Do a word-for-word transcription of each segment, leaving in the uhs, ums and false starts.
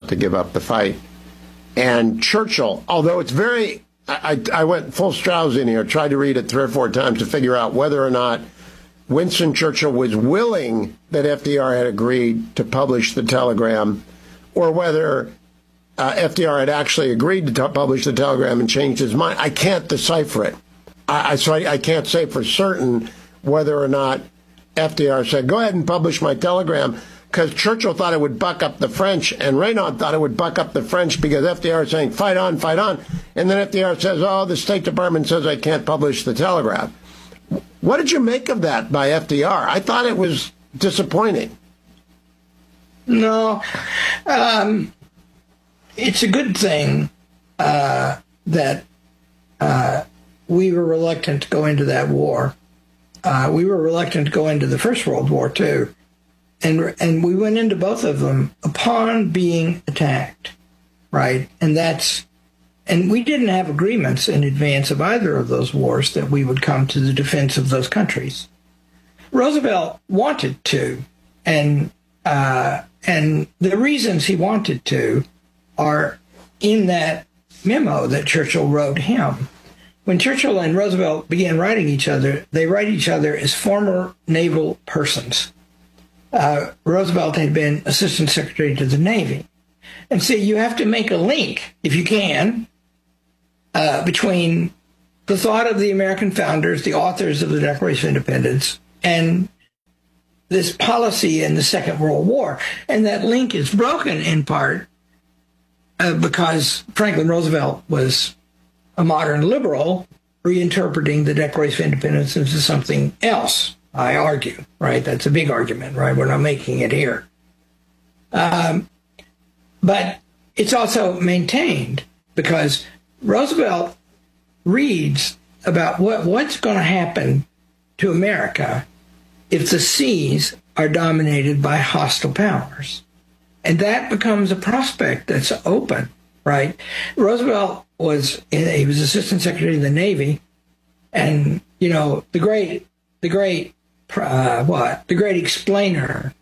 to give up the fight. And Churchill, although it's very, I, I went full Strauss in here, tried to read it three or four times to figure out whether or not Winston Churchill was willing that F D R had agreed to publish the telegram, or whether uh, F D R had actually agreed to t- publish the telegram and changed his mind. I can't decipher it. I, I, so I, I can't say for certain whether or not F D R said, go ahead and publish my telegram, because Churchill thought it would buck up the French, and Reynaud thought it would buck up the French because F D R is saying, fight on, fight on. And then F D R says, oh, the State Department says I can't publish the telegram. What did you make of that by F D R? I thought it was disappointing. No, um, it's a good thing uh, that uh, we were reluctant to go into that war. Uh, we were reluctant to go into the First World War, too. And and we went into both of them upon being attacked, right? And that's, and we didn't have agreements in advance of either of those wars that we would come to the defense of those countries. Roosevelt wanted to, and uh, and the reasons he wanted to are in that memo that Churchill wrote him. When Churchill and Roosevelt began writing each other, they write each other as former naval persons. Uh, Roosevelt had been Assistant Secretary to the Navy. And so you have to make a link, if you can, uh, between the thought of the American founders, the authors of the Declaration of Independence, and this policy in the Second World War. And that link is broken in part uh, because Franklin Roosevelt was a modern liberal reinterpreting the Declaration of Independence into something else, I argue, right? That's a big argument, right? We're not making it here. Um, but it's also maintained because Roosevelt reads about what, what's going to happen to America if the seas are dominated by hostile powers. And that becomes a prospect that's open, right? Roosevelt was, he was Assistant Secretary of the Navy, and, you know, the great, the great, uh, what? The great explainer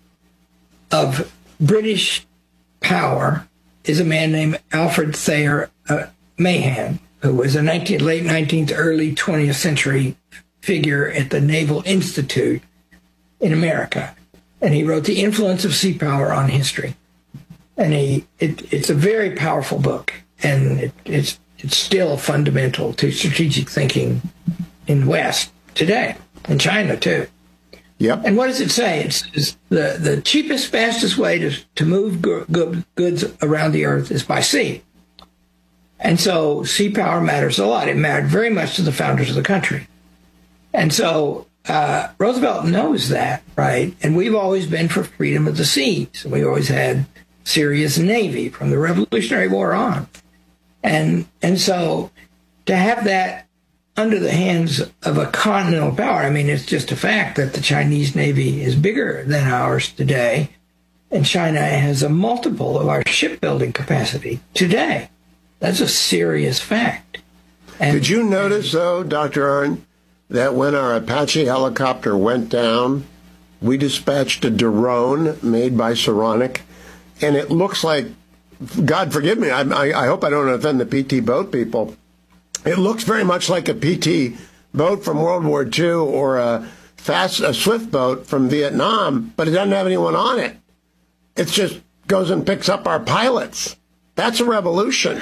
of British power is a man named Alfred Thayer uh, Mahan, who was a nineteen, late nineteenth, early twentieth century figure at the Naval Institute in America. And he wrote The Influence of Sea Power on History. And he, it, it's a very powerful book, and it, it's it's still fundamental to strategic thinking in the West today, in China too. Yep. And what does it say? It's, it's the, the cheapest, fastest way to, to move go, go, goods around the earth is by sea. And so sea power matters a lot. It mattered very much to the founders of the country. And so uh, Roosevelt knows that, right? And we've always been for freedom of the seas. We always had serious Navy from the Revolutionary War on. And and so to have that under the hands of a continental power, I mean, it's just a fact that the Chinese Navy is bigger than ours today, and China has a multiple of our shipbuilding capacity today. That's a serious fact. And, Did you notice, though, Doctor Arnn, that when our Apache helicopter went down, we dispatched a drone made by Saronic, and it looks like, God forgive me, I, I, I hope I don't offend the P T boat people. It looks very much like a P T boat from World War Two or a fast, a swift boat from Vietnam, but it doesn't have anyone on it. It just goes and picks up our pilots. That's a revolution.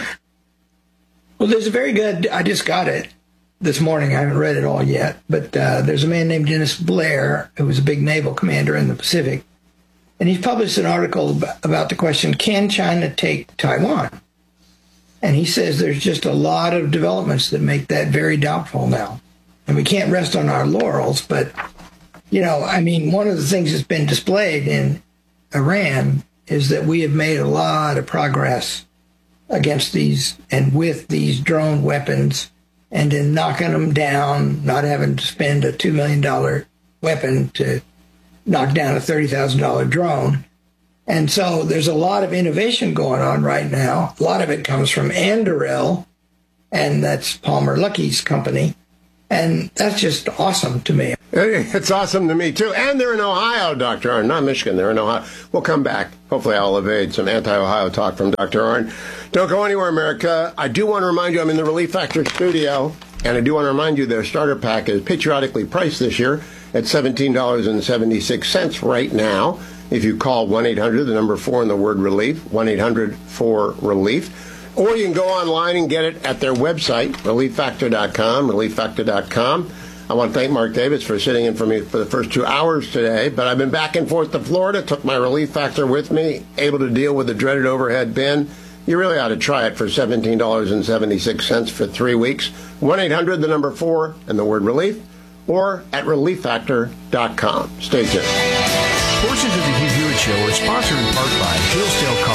Well, there's a very good, I just got it this morning. I haven't read it all yet, but uh, there's a man named Dennis Blair, who was a big naval commander in the Pacific. And he's published an article about the question, can China take Taiwan? And he says there's just a lot of developments that make that very doubtful now. And we can't rest on our laurels, but, you know, I mean, one of the things that's been displayed in Iran is that we have made a lot of progress against these and with these drone weapons, and in knocking them down, not having to spend a two million dollars weapon to knock down a thirty thousand dollars drone. And so there's a lot of innovation going on right now. A lot of it comes from Anduril, and that's Palmer Luckey's company. And that's just awesome to me. It's awesome to me, too. And they're in Ohio, Doctor Arnn, not Michigan. They're in Ohio. We'll come back. Hopefully I'll evade some anti-Ohio talk from Doctor Arnn. Don't go anywhere, America. I do want to remind you I'm in the Relief Factor studio, and I do want to remind you their starter pack is patriotically priced this year at seventeen dollars and seventy-six cents right now. If you call one eight hundred, the number four and the word relief, one eight hundred four relief. Or you can go online and get it at their website, relief factor dot com, relief factor dot com. I want to thank Mark Davis for sitting in for me for the first two hours today, but I've been back and forth to Florida, took my Relief Factor with me, able to deal with the dreaded overhead bin. You really ought to try it for seventeen dollars and seventy-six cents for three weeks. one eight hundred, the number four, and the word relief, or at relief factor dot com. Stay tuned. Portions of the Hugh Hewitt Show are sponsored in part by Hillsdale College.